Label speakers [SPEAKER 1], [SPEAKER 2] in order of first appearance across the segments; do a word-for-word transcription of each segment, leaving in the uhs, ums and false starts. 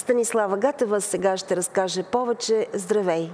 [SPEAKER 1] Станислава Гатева сега ще разкаже повече. Здравей!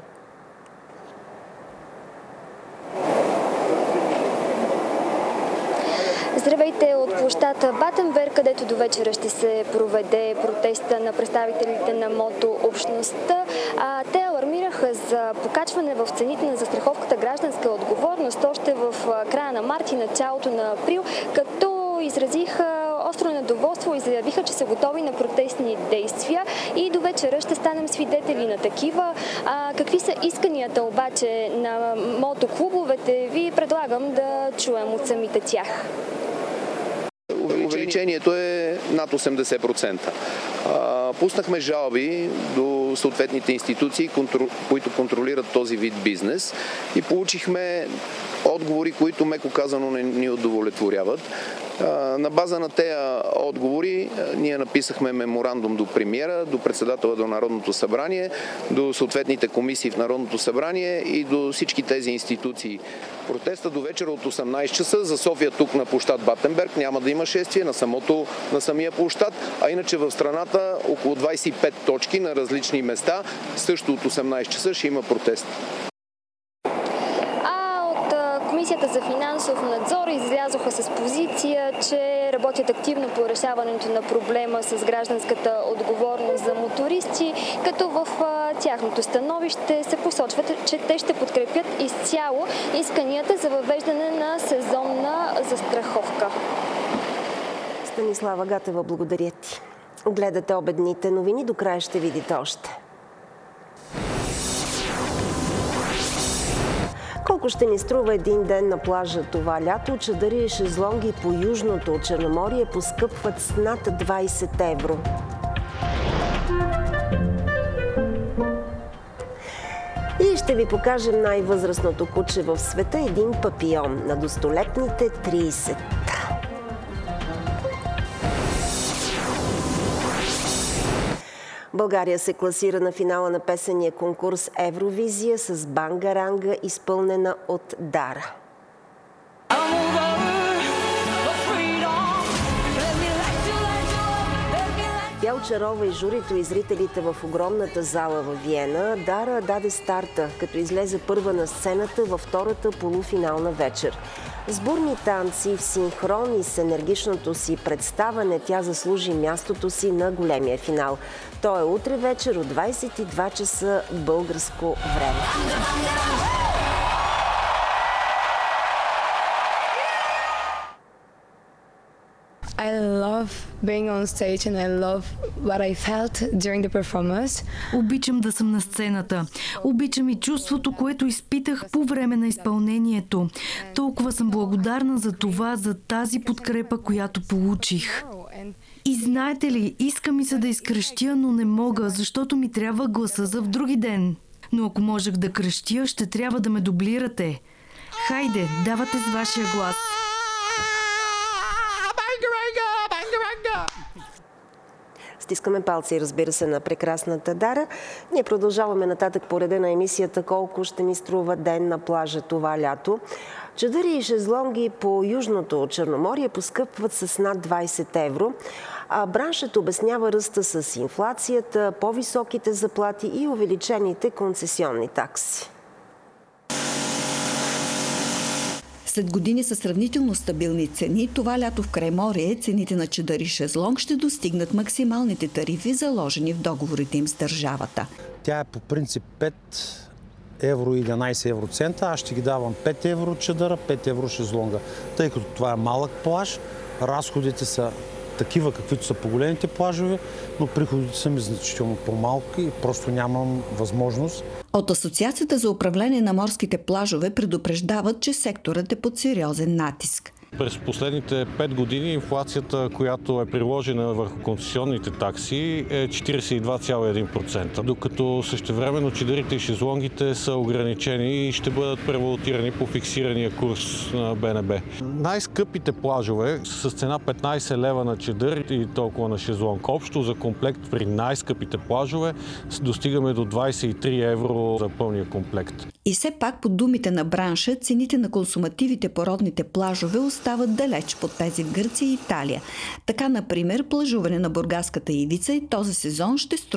[SPEAKER 2] Здравейте от площад Батенберг, където до вечера ще се проведе протеста на представителите на мотообщността. А, те алармираха за покачване в цените на застраховката гражданска отговорност още в края на март и началото на април, като изразиха остро недоволство и заявиха, че са готови на протестни действия и до вечера ще станем свидетели на такива. А, какви са исканията обаче на мотоклубовете, ви предлагам да чуем от самите тях.
[SPEAKER 3] Увеличението е над осемдесет процента. Пуснахме жалби до съответните институции, които контролират този вид бизнес, и получихме отговори, които меко казано не ни удовлетворяват. На база на тези отговори ние написахме меморандум до премиера, до председателя до Народното събрание, до съответните комисии в Народното събрание и до всички тези институции. Протеста до вечера от осемнайсет часа за София, тук на площад Батенберг, няма да има шествие на, самото, на самия площад, а иначе в страната около двайсет и пет точки на различни места, също от осемнайсет часа ще има протест.
[SPEAKER 2] Комисията за финансов надзор излязоха с позиция, че работят активно по решаването на проблема с гражданската отговорност за мотористи, като в тяхното становище се посочва, че те ще подкрепят изцяло исканията за въвеждане на сезонна застраховка.
[SPEAKER 1] Станислава Гатева, благодаря ти. Гледате обедните новини, до края ще видите още. Колко ще ни струва един ден на плажа това лято? Чадъри и шезлонги по южното Черноморие поскъпват с над двайсет евро. И ще ви покажем най-възрастното куче в света – един папион на достолетните трийсет. България се класира на финала на песения конкурс Евровизия с Бангаранга, изпълнена от Дара. Тя очарова и журито и зрителите в огромната зала във Виена. Дара даде старта, като излезе първа на сцената във втората полуфинална вечер. С бурни танци, в синхрон и с енергичното си представяне тя заслужи мястото си на големия финал. То е утре вечер от двайсет и два часа българско време.
[SPEAKER 4] I love being on stage and I love what I felt during the performance.
[SPEAKER 5] Обичам да съм на сцената. Обичам и чувството, което изпитах по време на изпълнението. Толкова съм благодарна за това, за тази подкрепа, която получих. И знаете ли, иска ми се да изкрещя, но не мога, защото ми трябва гласа за в други ден. Но ако можех да крещя, ще трябва да ме дублирате. Хайде, давате с вашия глас.
[SPEAKER 1] Стискаме палци, разбира се, на прекрасната Дара. Ние продължаваме нататък по реда на емисията «Колко ще ни струва ден на плажа това лято». Чадъри и шезлонги по южното Черноморие поскъпват с над двайсет евро, а браншът обяснява ръста с инфлацията, по-високите заплати и увеличените концесионни такси.
[SPEAKER 6] След години със сравнително стабилни цени, това лято в Крайморие цените на чадъри шезлонг ще достигнат максималните тарифи, заложени в договорите им с държавата.
[SPEAKER 7] Тя е по принцип пет евро и единайсет евроцента. Аз ще ги давам пет евро чадъра, пет евро шезлонга. Тъй като това е малък плаж, разходите са такива, каквито са по големите плажове, но приходите са ми значително по-малки и просто нямам възможност.
[SPEAKER 6] От Асоциацията за управление на морските плажове предупреждават, че секторът е под сериозен натиск.
[SPEAKER 8] През последните пет години инфлацията, която е приложена върху концесионните такси, е четирийсет и два цяло и един процента, докато същевременно чадърите и шезлонгите са ограничени и ще бъдат превалутирани по фиксирания курс на Б Н Б. Най-скъпите плажове с цена петнайсет лева на чадър и толкова на шезлонг. Общо за комплект при най-скъпите плажове достигаме до двайсет и три евро за пълния комплект.
[SPEAKER 6] И все пак, по думите на бранша, цените на консумативите по родните плажове остават далеч под тези в Гърция и Италия. Така, например, плажуване на бургаската ивица и този сезон ще струва